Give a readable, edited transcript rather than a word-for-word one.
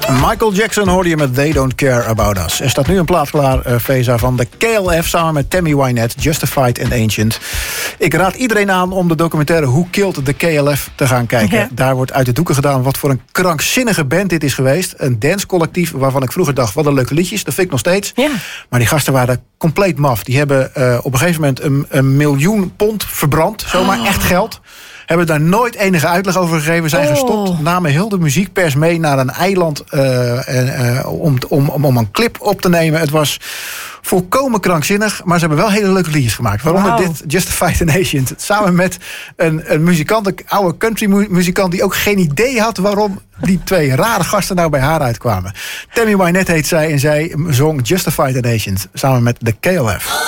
Michael Jackson hoorde je met They Don't Care About Us. Er staat nu een plaat klaar, Feza, van de KLF... samen met Tammy Wynette, Justified and Ancient. Ik raad iedereen aan om de documentaire Who Killed the KLF te gaan kijken. Ja. Daar wordt uit de doeken gedaan wat voor een krankzinnige band dit is geweest. Een dancecollectief waarvan ik vroeger dacht... wat een leuke liedjes, dat vind ik nog steeds. Ja. Maar die gasten waren compleet maf. Die hebben op een gegeven moment een miljoen pond verbrand. Zomaar echt geld. Hebben daar nooit enige uitleg over gegeven. Zijn gestopt, namen heel de muziekpers mee naar een eiland... om een clip op te nemen. Het was volkomen krankzinnig, maar ze hebben wel hele leuke liedjes gemaakt. Waaronder dit, Justified and Ancient. Samen met een muzikant, een oude country muzikant... die ook geen idee had waarom die twee rare gasten nou bij haar uitkwamen. Tammy Wynette heet zij en zij zong Justified and Ancient. Samen met de KLF.